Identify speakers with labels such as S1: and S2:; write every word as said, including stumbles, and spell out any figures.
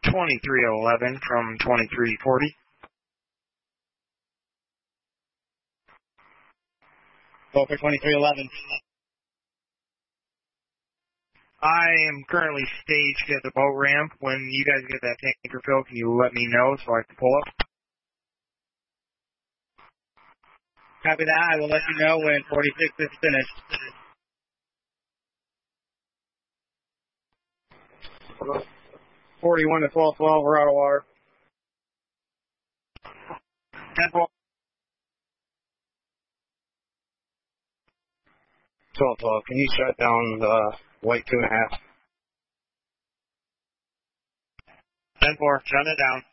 S1: twenty-three eleven from twenty-three forty.
S2: Go for twenty-three eleven.
S1: I am currently staged at the boat ramp. When you guys get that tanker filled, can you let me know so I can pull up?
S2: Copy that. I will let you know when forty-six is finished. forty-one to twelve twelve, we're out of water.
S1: ten four.
S2: twelve twelve, can you shut down the white two and a half?
S1: ten four, shut it down.